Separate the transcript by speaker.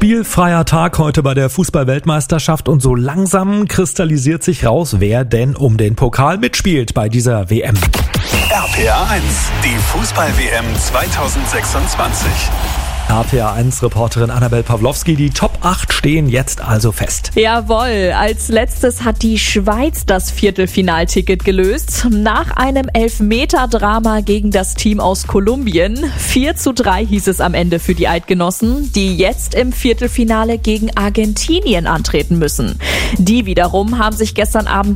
Speaker 1: Spielfreier Tag heute bei der Fußball-Weltmeisterschaft und so langsam kristallisiert sich raus, wer denn um den Pokal mitspielt bei dieser WM.
Speaker 2: RPA 1, die Fußball-WM 2026.
Speaker 1: RPA1-Reporterin Annabel Pawlowski, die Top 8 stehen jetzt also fest.
Speaker 3: Jawohl, als letztes hat die Schweiz das Viertelfinalticket gelöst. Nach einem Elfmeter-Drama gegen das Team aus Kolumbien. 4:3 hieß es am Ende für die Eidgenossen, die jetzt im Viertelfinale gegen Argentinien antreten müssen. Die wiederum haben sich gestern Abend